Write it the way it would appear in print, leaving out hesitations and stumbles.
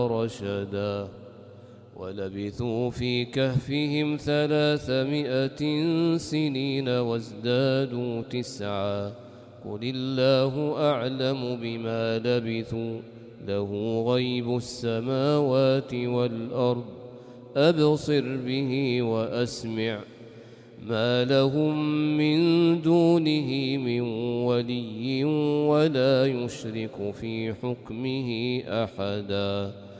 رشدا ولبثوا في كهفهم 300 سنين وازدادوا 9 قل الله أعلم بما لبثوا له غيب السماوات والأرض أبصر به وأسمع ما لهم من دونه من ولي ولا يشرك في حكمه أحدا.